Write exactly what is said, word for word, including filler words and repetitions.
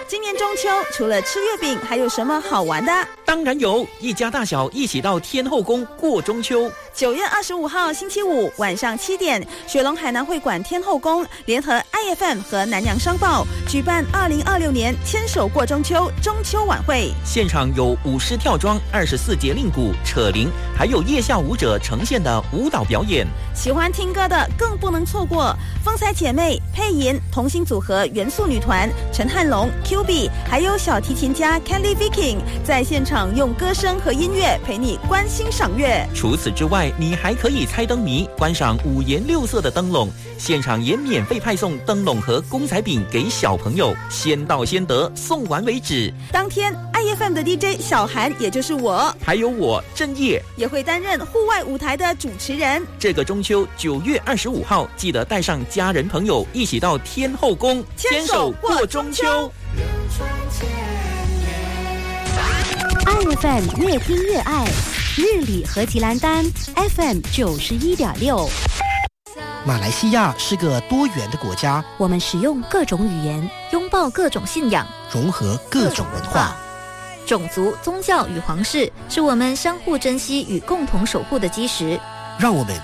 今年中秋除了吃月饼，还有什么好玩的？ 当然有，一家大小一起到天后宫过中秋。 九月二十五号星期五晚上七点，雪隆海南会馆天后宫联合 I F M 和南洋商报举办二零二六年牵手过中秋中秋晚会， 现场有舞狮跳桩、二十四节令鼓、扯铃，还有夜下舞者呈现的舞蹈表演。 喜欢听歌的更不能错过，风采姐妹、配音同心组合元素女团、陈汉龙、Q B， 还有小提琴家 Kelly Viking 在现场用歌声和音乐陪你观星赏月。 除此之外，你还可以猜灯谜，观赏五颜六色的灯笼，现场也免费派送灯笼和公仔饼给小朋友，先到先得，送完为止。 当天 I F M 的 D J 小韩，也就是我， 还有我郑业， 也会担任户外舞台的主持人。 这个中秋九月二十五号，记得带上家人朋友一起到天后宫牵手过中秋。 I F M 越听越爱，日理何其兰丹 F M 九十一点六。 马来西亚是个多元的国家， 我们使用各种语言，拥抱各种信仰， 融合各种文化。 种族、宗教与皇室是我们相互珍惜与共同守护的基石。 让我们